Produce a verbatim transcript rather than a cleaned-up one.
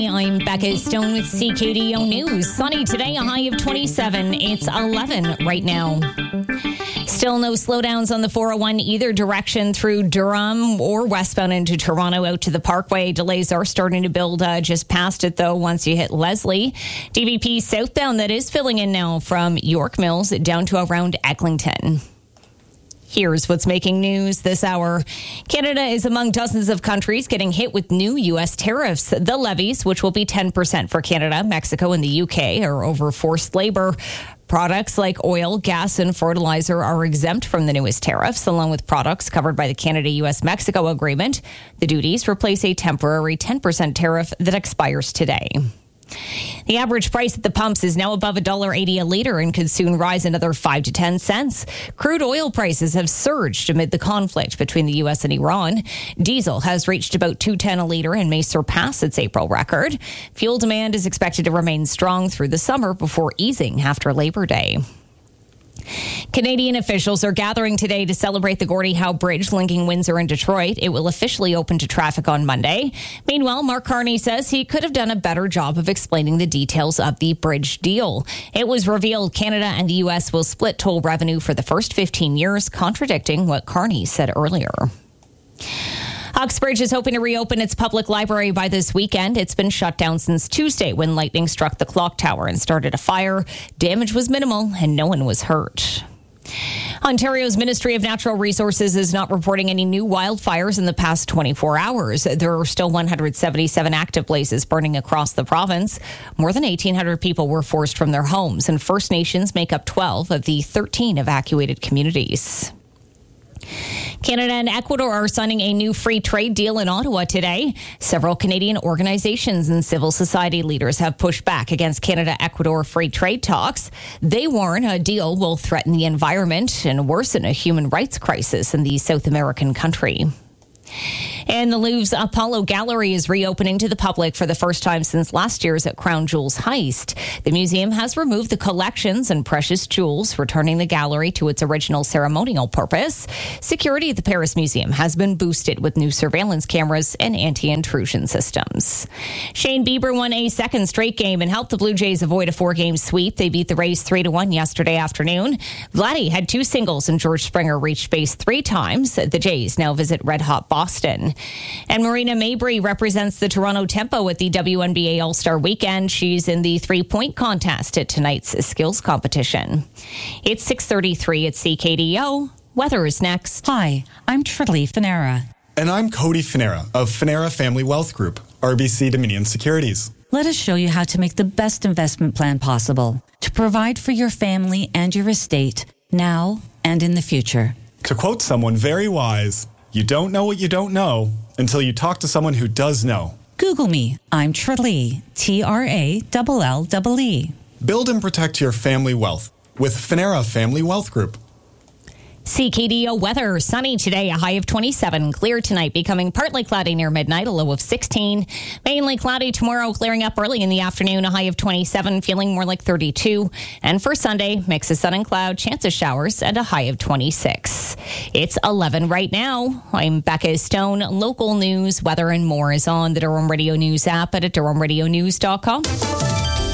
I'm Becca Stone with C K D O News. Sunny today, a high of twenty-seven. It's eleven right now. Still no slowdowns on the four oh one either direction through Durham or westbound into Toronto out to the Parkway. Delays are starting to build uh, just past it, though, once you hit Leslie. D V P southbound, that is filling in now from York Mills down to around Eglinton. Here's what's making news this hour. Canada is among dozens of countries getting hit with new U S tariffs. The levies, which will be ten percent for Canada, Mexico, and the U K, are over forced labor. Products like oil, gas, and fertilizer are exempt from the newest tariffs, along with products covered by the Canada-U S Mexico agreement. The duties replace a temporary ten percent tariff that expires today. The average price at the pumps is now above one dollar eighty a litre and could soon rise another five to ten cents. Crude oil prices have surged amid the conflict between the U S and Iran. Diesel has reached about two ten a litre and may surpass its April record. Fuel demand is expected to remain strong through the summer before easing after Labor Day. Canadian officials are gathering today to celebrate the Gordie Howe Bridge linking Windsor and Detroit. It will officially open to traffic on Monday. Meanwhile, Mark Carney says he could have done a better job of explaining the details of the bridge deal. It was revealed Canada and the U S will split toll revenue for the first fifteen years, contradicting what Carney said earlier. Uxbridge is hoping to reopen its public library by this weekend. It's been shut down since Tuesday when lightning struck the clock tower and started a fire. Damage was minimal and no one was hurt. Ontario's Ministry of Natural Resources is not reporting any new wildfires in the past twenty-four hours. There are still one hundred seventy-seven active blazes burning across the province. More than eighteen hundred people were forced from their homes, and First Nations make up twelve of the thirteen evacuated communities. Canada and Ecuador are signing a new free trade deal in Ottawa today. Several Canadian organizations and civil society leaders have pushed back against Canada-Ecuador free trade talks. They warn a deal will threaten the environment and worsen a human rights crisis in the South American country. And the Louvre's Apollo Gallery is reopening to the public for the first time since last year's Crown Jewels heist. The museum has removed the collections and precious jewels, returning the gallery to its original ceremonial purpose. Security at the Paris Museum has been boosted with new surveillance cameras and anti-intrusion systems. Shane Bieber won a second straight game and helped the Blue Jays avoid a four-game sweep. They beat the Rays three to one yesterday afternoon. Vladdy had two singles and George Springer reached base three times. The Jays now visit red-hot Boston. And Marina Mabrey represents the Toronto Tempo at the W N B A All-Star Weekend. She's in the three-point contest at tonight's skills competition. It's six thirty-three at C K D O. Weather is next. Hi, I'm Trilly Finera. And I'm Cody Finera of Finera Family Wealth Group, R B C Dominion Securities. Let us show you how to make the best investment plan possible to provide for your family and your estate now and in the future. To quote someone very wise, you don't know what you don't know until you talk to someone who does know. Google me. I'm Tralee, T R A L L E E. Build and protect your family wealth with Finera Family Wealth Group. C K D O weather. Sunny today, a high of twenty-seven. Clear tonight, becoming partly cloudy near midnight, a low of sixteen. Mainly cloudy tomorrow, clearing up early in the afternoon, a high of twenty-seven, feeling more like thirty-two. And for Sunday, mix of sun and cloud, chance of showers, and a high of twenty-six. It's eleven right now. I'm Becca Stone. Local news, weather, and more is on the Durham Radio News app and at durham radio news dot com.